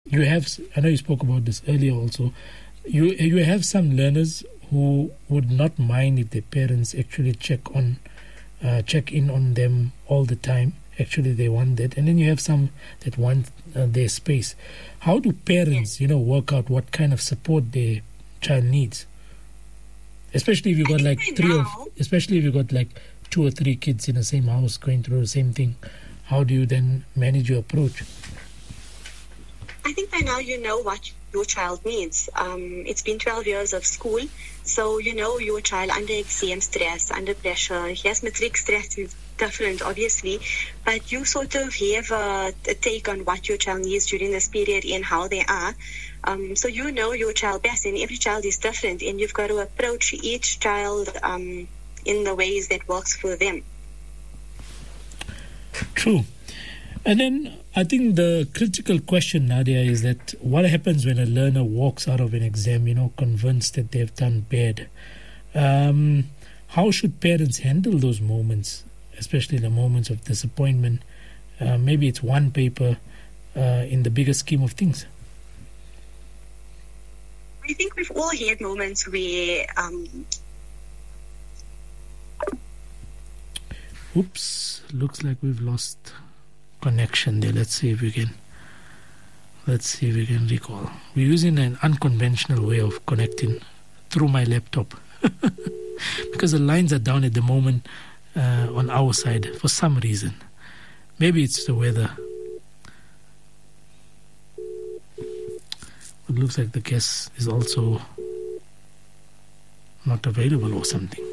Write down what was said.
you have, I know you spoke about this earlier also, you have some learners who would not mind if their parents actually check in on them all the time. Actually, they want that. And then you have some that want their space. How do parents, work out what kind of support their child needs? Especially if you got especially if you got like 2 or 3 kids in the same house going through the same thing. How do you then manage your approach? I think by now you know what your child needs. It's been 12 years of school, so you know your child under exam stress, under pressure. Yes, matric stress is different, obviously, but you sort of have a take on what your child needs during this period and how they are. So you know your child best, and every child is different, and you've got to approach each child in the ways that works for them. True. And then I think the critical question, Nadia, is that what happens when a learner walks out of an exam, convinced that they've done bad? How should parents handle those moments, especially the moments of disappointment? Maybe it's one paper in the bigger scheme of things. I think we've all had moments where... Oops, looks like we've lost connection there. Let's see if we can recall. We're using an unconventional way of connecting through my laptop because the lines are down at the moment on our side for some reason. Maybe it's the weather. It looks like the guest is also not available or something.